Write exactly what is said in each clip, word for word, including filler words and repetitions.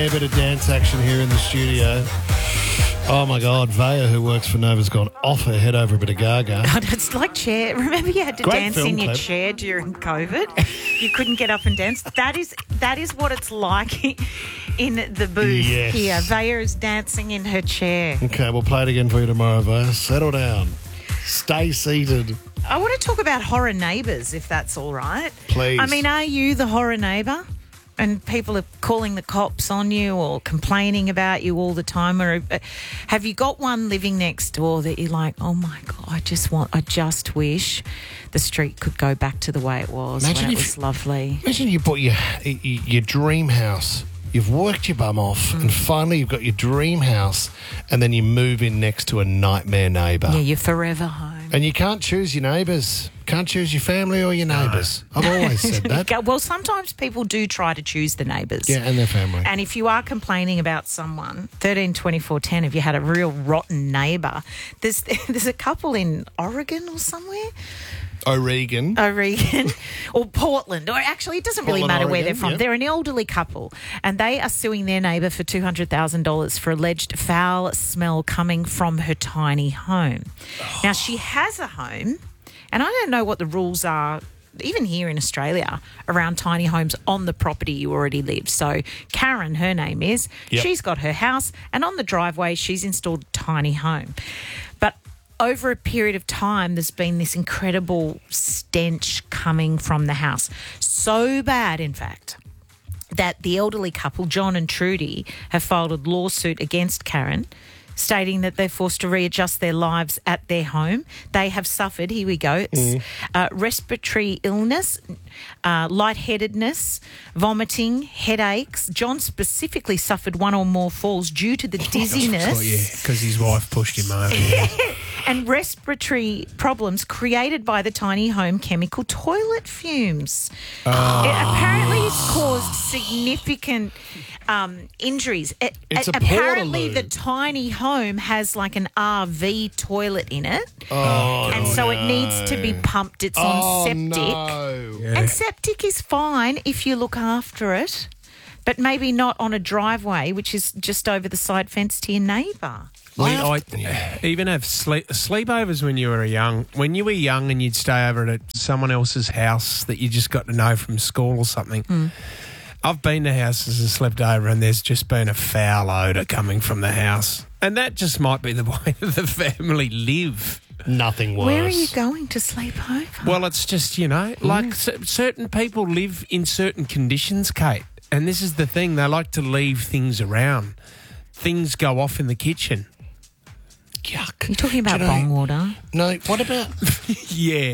A bit of dance action here in the studio. Oh, my God. Vaya, who works for Nova's gone off her head over a bit of Gaga. God, it's like chair. Remember you had to Great dance film in your clip. chair during COVID? You couldn't get up and dance. That is that is what it's like in the booth Yes. here. Vaya is dancing in her chair. Okay, we'll play it again for you tomorrow, Vaya. Settle down. Stay seated. I want to talk about horror neighbours, if that's all right. Please. I mean, are you the horror neighbour? And people are calling the cops on you or complaining about you all the time? Or uh, have you got one living next door that you're like, oh my God, I just want, I just wish the street could go back to the way it was Imagine when it if- was lovely. Imagine you bought your, your dream house. You've worked your bum off, and finally you've got your dream house, and then you move in next to a nightmare neighbour. Yeah, you're forever home. And you can't choose your neighbours. Can't choose your family or your neighbours. I've always said that. Well, sometimes people do try to choose the neighbours. Yeah, and their family. And if you are complaining about someone, thirteen twenty-four ten, if you had a real rotten neighbour, there's there's a couple in Oregon or somewhere, O'Regan. Oregon or Portland, or actually it doesn't really Portland, matter where Oregon, they're from. yep. They're an elderly couple and they are suing their neighbour for two hundred thousand dollars for alleged foul smell coming from her tiny home. Oh. Now, she has a home, and I don't know what the rules are, even here in Australia, around tiny homes on the property you already live. So Karen, her name is, Yep. she's got her house, and on the driveway she's installed a tiny home. But over a period of time, there's been this incredible stench coming from the house. So bad, in fact, that the elderly couple, John and Trudy, have filed a lawsuit against Karen, stating that they're forced to readjust their lives at their home. They have suffered, here we go, Mm. uh, respiratory illness, uh, lightheadedness, vomiting, headaches. John specifically suffered one or more falls due to the dizziness. Oh, yeah, because his wife pushed him over. Yeah. And respiratory problems created by the tiny home chemical toilet fumes. It apparently has caused significant um, injuries. It, It's it- a apparently, Portaloo. the tiny home has like an R V toilet in it, Oh, and so it needs to be pumped. It's on oh, septic. no. Yeah. And septic is fine if you look after it, but maybe not on a driveway, which is just over the side fence to your neighbour. We, I I have- even have sleep, sleepovers when you were young. When you were young and you'd stay over at someone else's house that you just got to know from school or something. I've been to houses and slept over and there's just been a foul odour coming from the house. And that just might be the way that the family live. Nothing worse. Where are you going to sleep over? Well, it's just, you know, like c- certain people live in certain conditions, Kate. And this is the thing. They like to leave things around. Things go off in the kitchen. Yuck. You're talking about Do you know- bong water. No, what about... Yeah.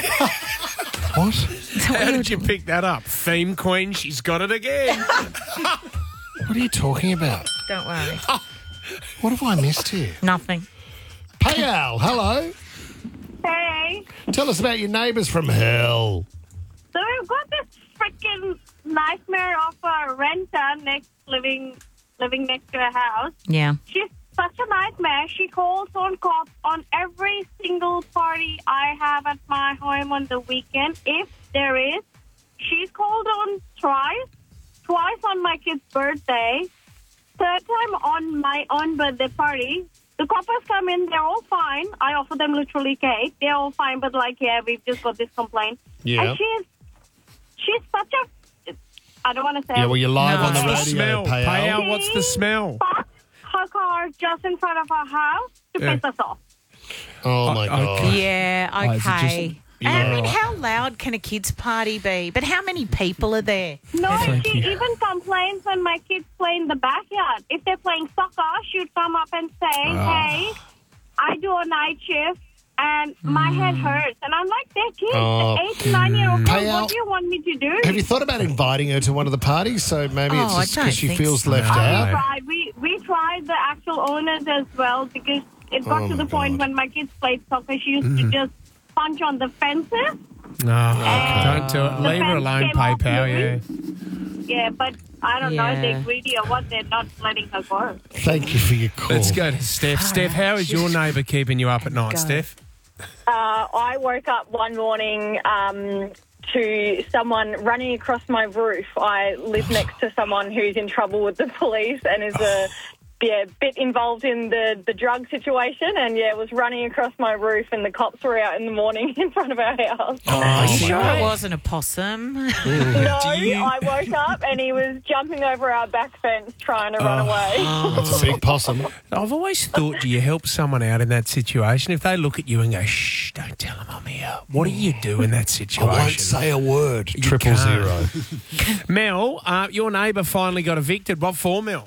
What? How did you pick that up? Theme queen, she's got it again. What are you talking about? Don't worry. What have I missed here? Nothing. Payal, hello. Hey, Tell us about your neighbours from hell. so we've got this freaking nightmare of a renter next living living next to a house. Yeah. She's such a nightmare. She calls on cops on every single party I have at my home on the weekend. If there is, she's called on twice, twice on my kid's birthday, third time on my own birthday party. The coppers come in, they're all fine. I offer them literally cake. They're all fine, but like, yeah, we've just got this complaint. Yeah. And she's, she's such a, I don't want to say. Yeah, well, you're live No. on the What's the radio, smell? Payal. Payal, what's the smell? Parked her car just in front of her house to Yeah. piss us off. Oh, my I- God. I- Yeah, Oh, is it just- okay. And I mean, how loud can a kid's party be? But how many people are there? No, Thank she you. even complains when my kids play in the backyard. If they're playing soccer, she would come up and say, Ah. hey, I do a night shift and my head hurts. And I'm like, they're kids, Oh. eight, nine-year-old girls. Payal, What do you want me to do? Have you thought about inviting her to one of the parties? So maybe Oh, it's I just don't because she think feels so. left No. we out. tried. We, we tried the actual owners as well because it got Oh, to the my point God. when my kids played soccer, she used to just punch on the fences. No, don't do it. The Leave her fence alone, came off PayPal, loose. yeah. Yeah, but I don't know if Yeah. they're greedy or what. They're not letting her go. Thank you for your call. Let's go to Steph. Steph, how is your neighbour keeping you up at night, Go. Steph? Uh, I woke up one morning um, to someone running across my roof. I live next to someone who's in trouble with the police and is a yeah, bit involved in the, the drug situation, and yeah, was running across my roof, and the cops were out in the morning in front of our house. Oh, Are you sure it wasn't a possum? No, I woke up and he was jumping over our back fence trying to run away. That's a big possum. I've always thought, do you help someone out in that situation? If they look at you and go, shh, don't tell them I'm here, what do you do in that I situation? won't say a word. You Triple can't. zero. Mel, uh, your neighbour finally got evicted. What for, Mel?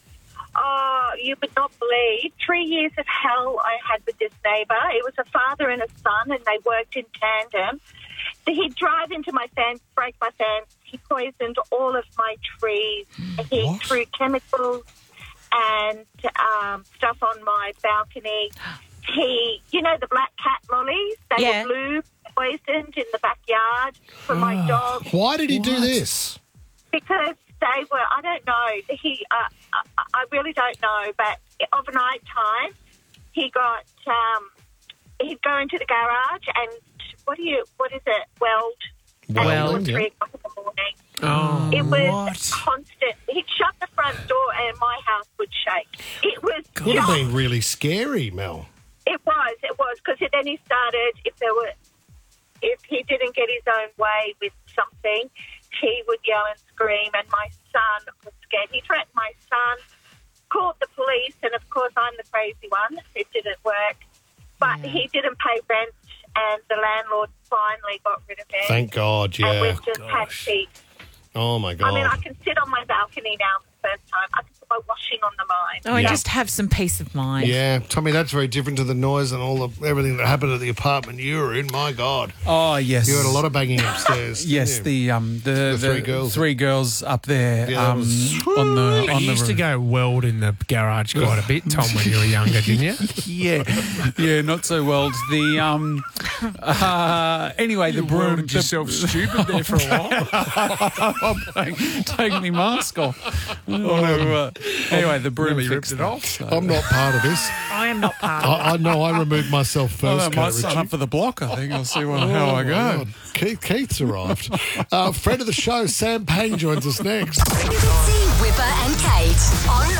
Oh, you would not believe. Three years of hell I had with this neighbour. It was a father and a son, and they worked in tandem. So he'd drive into my fence, break my fence. He poisoned all of my trees. He What? threw chemicals and um, stuff on my balcony. He, you know, the black cat lollies? They Yeah. were blue, poisoned in the backyard for my dog. Why did he do this? Because they were, I don't know, he, uh, I, I really don't know, but overnight time, he got, um, he'd go into the garage and, what do you, what is it, weld, Weld, at two or yeah. three o'clock in the morning. Oh, It was what? constant. He'd shut the front door and my house would shake. It was Would have just, been really scary, Mel. it was, it was, because then he started, if there were, if he didn't get his own way with something, he would yell and scream, and my son was scared. He threatened my son, called the police, and of course I'm the crazy one. It didn't work. But Yeah. he didn't pay rent, and the landlord finally got rid of him. Thank God, And yeah. we've just had Gosh. peace. Oh, my God. I mean, I can sit on my balcony now for the first time. I can put my washing on the mine. Oh, and Yeah. just have some peace of mind. Yeah, Tommy, that's very different to the noise and all the everything that happened at the apartment you were in. My God. Oh, yes. You had a lot of banging upstairs. Yes, didn't you? the um the, The three girls. three girls up there Yeah, that um was- on the You on the used to roof. go weld in the garage quite a bit, Tom, when you were younger, didn't you? Yeah, yeah, not so well. The um, uh, anyway, the broom. the- stupid there for a while. I'm taking my mask off. Oh, uh, anyway, the broom Really fixed ripped it that, off. so- I'm not part of this. I am not part of it. I, I know I removed myself Oh, first, I might Kate sign Ritchie. up for the block. I think I'll see what, Oh, how I my go. God. Keith, Keith's arrived. uh, friend of the show, Sam Payne, joins us next. Fitzy, Whipper and Kate on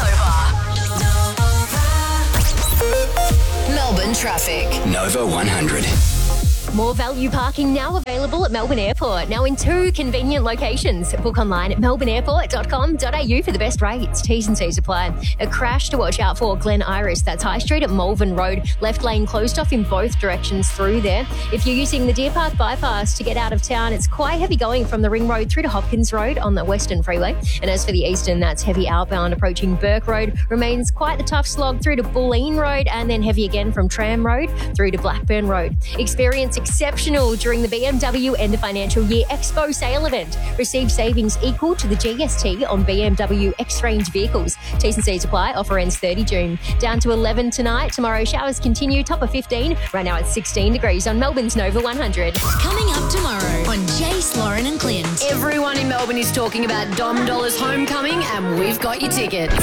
Nova. Melbourne traffic. Nova one hundred. More value parking now available at Melbourne Airport. Now in two convenient locations. Book online at melbourne airport dot com dot a u for the best rates. T's and C's apply. A crash to watch out for Glen Iris. That's High Street at Malvern Road. Left lane closed off in both directions through there. If you're using the Deer Park bypass to get out of town, it's quite heavy going from the Ring Road through to Hopkins Road on the Western Freeway. And as for the Eastern, that's heavy outbound approaching Burke Road. Remains quite the tough slog through to Bulleen Road and then heavy again from Tram Road through to Blackburn Road. Experience exceptional during the B M W End of Financial Year Expo Sale event. Receive savings equal to the G S T on B M W X-Range vehicles. T's and C's apply. Offer ends thirty June. Down to eleven tonight. Tomorrow showers continue. Top of fifteen. Right now it's sixteen degrees on Melbourne's Nova one hundred. Coming up tomorrow on Jace, Lauren and Clint. Everyone in Melbourne is talking about Dom Dollar's homecoming and we've got your tickets.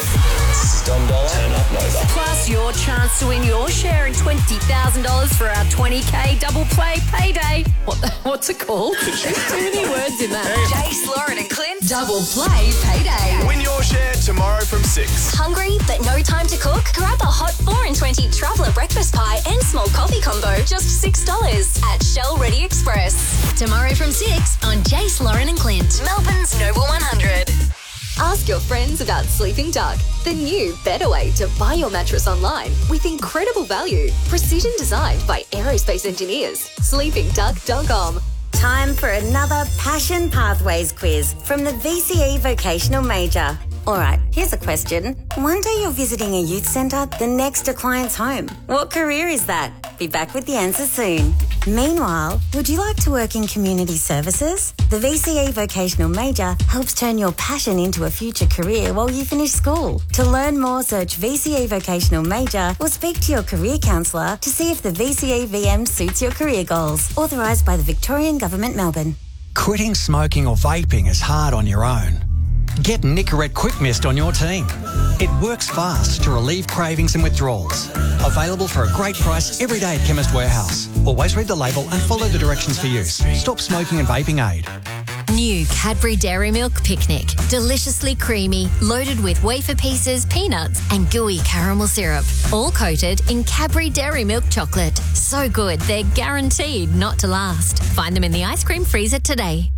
Dom Dollar. Turn up Nova. Plus your chance to win your share in twenty thousand dollars for our twenty K double play payday. What the, what's it called? There's too many words in that. Jace, Lauren and Clint. Double play payday. Win your share tomorrow from six. Hungry but no time to cook? Grab a hot four and twenty traveller breakfast pie and small coffee combo. Just six dollars at Shell Ready Express. Tomorrow from six on Jace, Lauren and Clint. Melbourne's Nova one hundred. Ask your friends about Sleeping Duck, the new better way to buy your mattress online with incredible value. Precision designed by aerospace engineers. sleeping duck dot com. Time for another Passion Pathways quiz from the V C E Vocational Major. All right, here's a question. One day you're visiting a youth centre, the next a client's home. What career is that? Be back with the answer soon. Meanwhile, would you like to work in community services? The V C E Vocational Major helps turn your passion into a future career while you finish school. To learn more, search V C E Vocational Major or speak to your career counsellor to see if the V C E V M suits your career goals. Authorised by the Victorian Government, Melbourne. Quitting smoking or vaping is hard on your own. Get Nicorette Quick Mist on your team. It works fast to relieve cravings and withdrawals. Available for a great price every day at Chemist Warehouse. Always read the label and follow the directions for use. Stop smoking and vaping aid. New Cadbury Dairy Milk Picnic. Deliciously creamy, loaded with wafer pieces, peanuts and gooey caramel syrup. All coated in Cadbury Dairy Milk chocolate. So good, they're guaranteed not to last. Find them in the ice cream freezer today.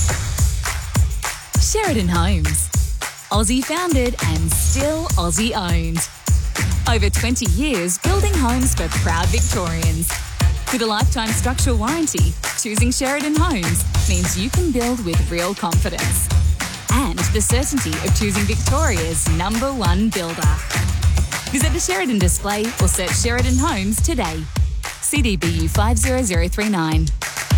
Sheridan Homes. Aussie founded and still Aussie owned. Over twenty years building homes for proud Victorians. With a lifetime structural warranty, choosing Sheridan Homes means you can build with real confidence. And the certainty of choosing Victoria's number one builder. Visit the Sheridan display or search Sheridan Homes today. C D B U five zero zero three nine.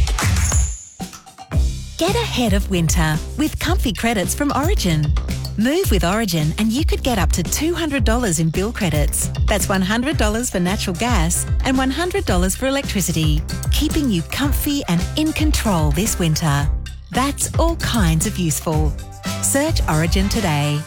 Get ahead of winter with comfy credits from Origin. Move with Origin and you could get up to two hundred dollars in bill credits. That's one hundred dollars for natural gas and one hundred dollars for electricity, keeping you comfy and in control this winter. That's all kinds of useful. Search Origin today.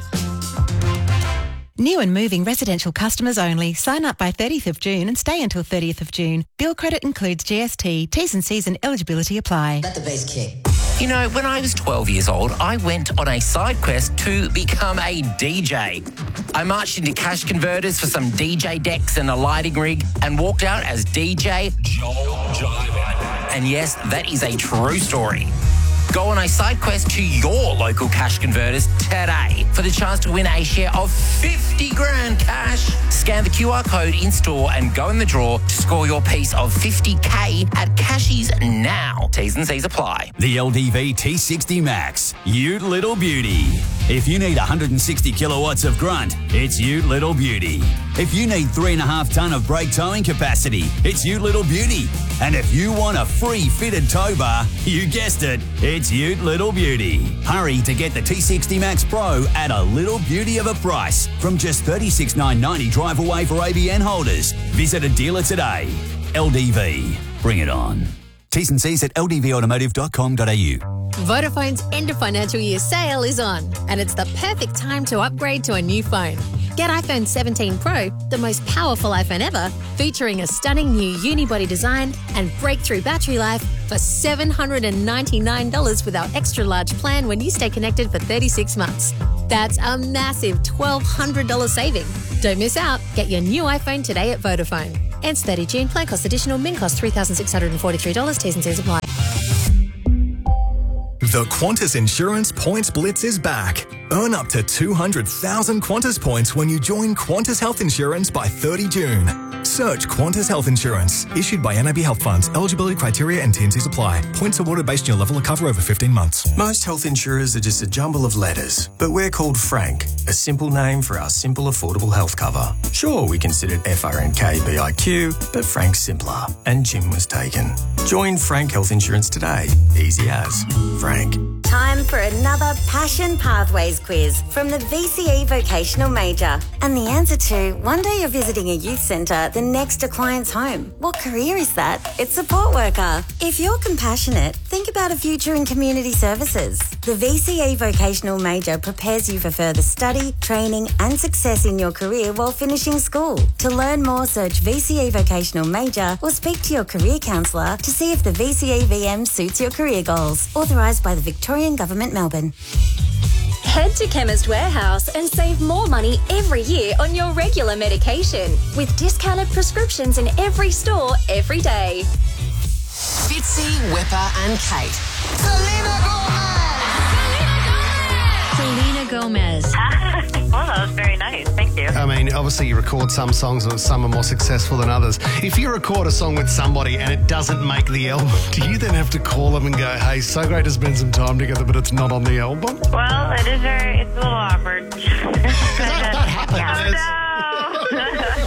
New and moving residential customers only. Sign up by thirtieth of June and stay until thirtieth of June. Bill credit includes G S T. T's and C's and eligibility apply. Let the bass kick. You know, when I was twelve years old, I went on a side quest to become a D J. I marched into cash converters for some D J decks and a lighting rig and walked out as D J Joel Jiver. And yes, that is a true story. Go on a side quest to your local cash converters today for the chance to win a share of fifty grand cash. Scan the Q R code in store and go in the draw to score your piece of fifty K at Cashies now. T's and C's apply. The L D V T sixty Max, Ute Little Beauty. If you need one hundred sixty kilowatts of grunt, it's Ute Little Beauty. If you need three and a half tonne of brake towing capacity, it's Ute Little Beauty. And if you want a free fitted tow bar, you guessed it, it's Ute Little Beauty. Hurry to get the T sixty Max Pro at a little beauty of a price from just thirty-six thousand nine hundred ninety drive away for A B N holders. Visit a dealer today. L D V. Bring it on. T's and C's at l d v automotive dot com dot a u. Vodafone's end of financial year sale is on, and it's the perfect time to upgrade to a new phone. Get iPhone seventeen Pro, the most powerful iPhone ever, featuring a stunning new unibody design and breakthrough battery life for seven hundred ninety-nine dollars with our extra large plan when you stay connected for thirty-six months. That's a massive twelve hundred dollars saving. Don't miss out. Get your new iPhone today at Vodafone. Ends thirtieth of June. Plan cost additional. Min cost three thousand six hundred forty-three dollars. T's and C's apply. The Qantas Insurance Points Blitz is back. Earn up to two hundred thousand Qantas points when you join Qantas Health Insurance by thirtieth of June. Search Qantas Health Insurance. Issued by N A B Health Funds. Eligibility criteria and T and C's apply. Points awarded based on your level of cover over fifteen months. Most health insurers are just a jumble of letters, but we're called Frank, a simple name for our simple, affordable health cover. Sure, we considered F R N K B I Q, but Frank's simpler, and Jim was taken. Join Frank Health Insurance today. Easy as. Frank. Time for another Passion Pathways quiz from the V C E Vocational Major. And the answer to, one day you're visiting a youth centre, the next a client's home. What career is that? It's support worker. If you're compassionate, think about a future in community services. The V C E Vocational Major prepares you for further study, training and success in your career while finishing school. To learn more, search V C E Vocational Major or speak to your career counsellor to see if the V C E V M suits your career goals. Authorised by the Victorian Government, Melbourne. Head to Chemist Warehouse and save more money every year on your regular medication with discounted prescriptions in every store every day. Fitzy, Wepper and Kate. Selena Gomez. Oh, that was very nice. Thank you. I mean, obviously you record some songs and some are more successful than others. If you record a song with somebody and it doesn't make the album, do you then have to call them and go, hey, so great to spend some time together, but it's not on the album? Well, it is very, it's a little awkward. that, that happens. Oh, no.